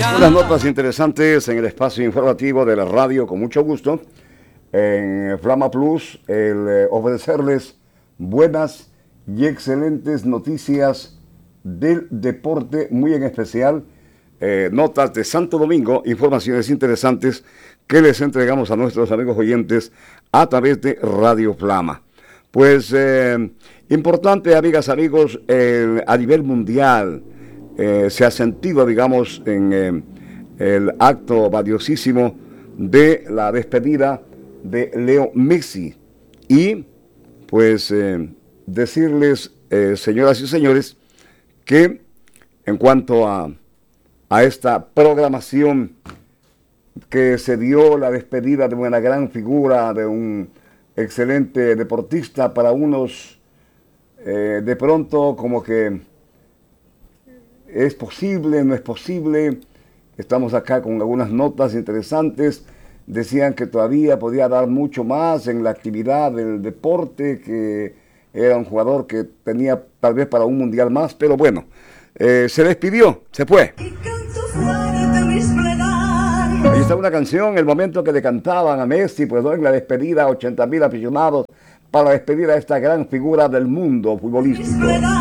Unas notas interesantes en el espacio informativo de la radio, con mucho gusto. En Flama Plus, ofrecerles buenas y excelentes noticias del deporte, muy en especial notas de Santo Domingo, informaciones interesantes que les entregamos a nuestros amigos oyentes a través de Radio Flama. Pues importante, amigas, amigos, a nivel mundial se ha sentido, digamos, en el acto valiosísimo de la despedida de Leo Messi. Y pues decirles, señoras y señores, que en cuanto a esta programación que se dio, la despedida de una gran figura, de un excelente deportista, para unos de pronto como que es posible, no es posible. Estamos acá con algunas notas interesantes. Decían que todavía podía dar mucho más en la actividad del deporte, que era un jugador que tenía tal vez para un mundial más, pero bueno, se despidió, se fue. Ahí está una canción, el momento que le cantaban a Messi, pues en la despedida, 80,000 aficionados para despedir a esta gran figura del mundo futbolístico.